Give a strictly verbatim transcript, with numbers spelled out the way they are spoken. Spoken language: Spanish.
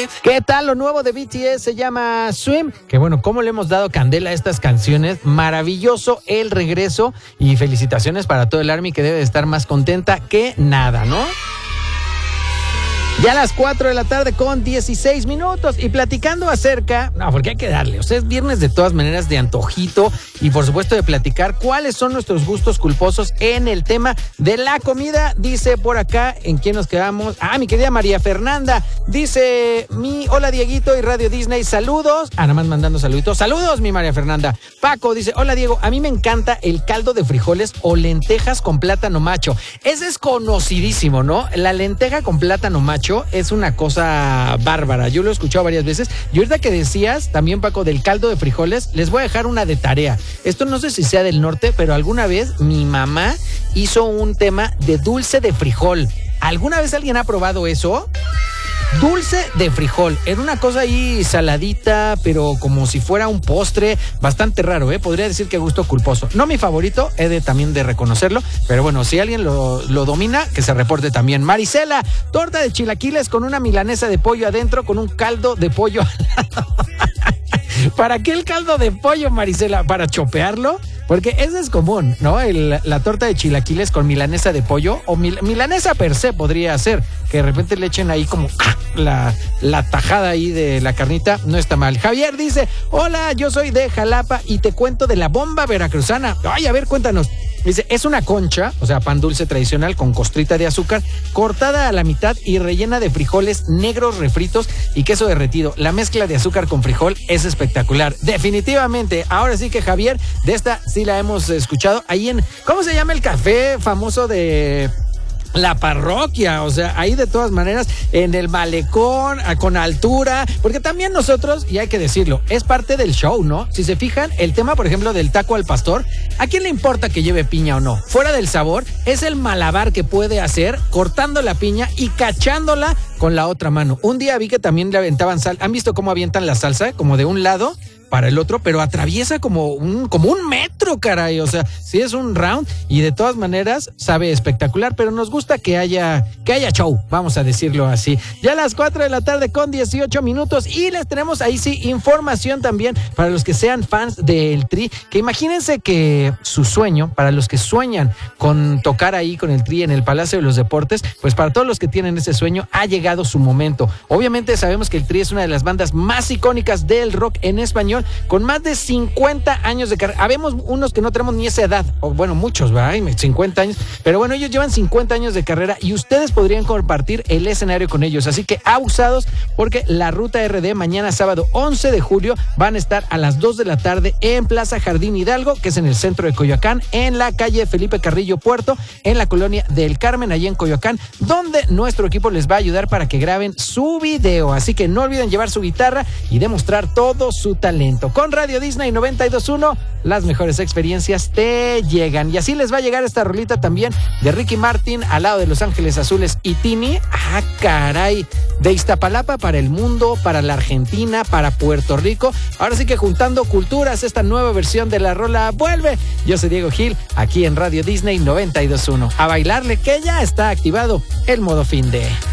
¿Qué tal? Lo nuevo de B T S se llama Swim. Que bueno, cómo le hemos dado candela a estas canciones. Maravilloso el regreso y felicitaciones para todo el ARMY, que debe de estar más contenta que nada, ¿no? Ya a las cuatro de la tarde con dieciséis minutos y platicando acerca, no, porque hay que darle, o sea, es viernes de todas maneras de antojito y por supuesto de platicar cuáles son nuestros gustos culposos en el tema de la comida. Dice por acá, ¿en quién nos quedamos? Ah, mi querida María Fernanda, dice, mi, hola Dieguito y Radio Disney, saludos. Ah, nada más mandando saluditos, saludos mi María Fernanda. Paco dice, hola Diego, a mí me encanta el caldo de frijoles o lentejas con plátano macho. Ese es conocidísimo, ¿no? La lenteja con plátano macho es una cosa bárbara. Yo lo he escuchado varias veces. Y ahorita que decías también, Paco, del caldo de frijoles, les voy a dejar una de tarea. Esto no sé si sea del norte, pero alguna vez mi mamá hizo un tema de dulce de frijol. ¿Alguna vez alguien ha probado eso? Dulce de frijol, era una cosa ahí saladita, pero como si fuera un postre, bastante raro, ¿eh? Podría decir que gusto culposo. No mi favorito, he de también de reconocerlo, pero bueno, si alguien lo, lo domina, que se reporte también. Marisela, torta de chilaquiles con una milanesa de pollo adentro, con un caldo de pollo al lado. ¿Para qué el caldo de pollo, Marisela? ¿Para chopearlo? Porque eso es común, ¿no? El, la torta de chilaquiles con milanesa de pollo o mil, milanesa per se podría ser, que de repente le echen ahí como ¡ah! la, la tajada ahí de la carnita, no está mal. Javier dice, hola, yo soy de Jalapa y te cuento de la bomba veracruzana. Ay, a ver, cuéntanos. Dice, es una concha, o sea, pan dulce tradicional con costrita de azúcar, cortada a la mitad y rellena de frijoles negros refritos y queso derretido. La mezcla de azúcar con frijol es espectacular. Definitivamente, ahora sí que Javier, de esta sí la hemos escuchado. Ahí en, ¿cómo se llama el café famoso de la parroquia? O sea, ahí de todas maneras, en el malecón, con altura, porque también nosotros, y hay que decirlo, es parte del show, ¿no? Si se fijan, el tema, por ejemplo, del taco al pastor, ¿a quién le importa que lleve piña o no? Fuera del sabor, es el malabar que puede hacer cortando la piña y cachándola con la otra mano. Un día vi que también le aventaban sal. ¿Han visto cómo avientan la salsa? Como de un lado para el otro, pero atraviesa como un, como un metro, caray. O sea, sí es un round y de todas maneras sabe espectacular, pero nos gusta que haya, que haya show, vamos a decirlo así. Ya a las cuatro de la tarde con dieciocho minutos y les tenemos ahí sí información también para los que sean fans del Tri, que imagínense que su sueño, para los que sueñan con tocar ahí con el Tri en el Palacio de los Deportes, pues para todos los que tienen ese sueño ha llegado su momento. Obviamente sabemos que el Tri es una de las bandas más icónicas del rock en español, con más de cincuenta años de carrera. Habemos unos que no tenemos ni esa edad, o bueno, muchos, ¿verdad? cincuenta años, pero bueno, ellos llevan cincuenta años de carrera y ustedes podrían compartir el escenario con ellos, así que abusados, porque la Ruta R D mañana sábado once de julio van a estar a las dos de la tarde en Plaza Jardín Hidalgo, que es en el centro de Coyoacán, en la calle Felipe Carrillo Puerto, en la colonia del Carmen, allí en Coyoacán, donde nuestro equipo les va a ayudar para que graben su video, así que no olviden llevar su guitarra y demostrar todo su talento. Con Radio Disney noventa y dos punto uno, las mejores experiencias te llegan. Y así les va a llegar esta rolita también de Ricky Martin al lado de Los Ángeles Azules y Tini. Ah, caray. De Iztapalapa para el mundo, para la Argentina, para Puerto Rico. Ahora sí que juntando culturas, esta nueva versión de la rola vuelve. Yo soy Diego Gil, aquí en Radio Disney noventa y dos punto uno. A bailarle, que ya está activado el modo fin de...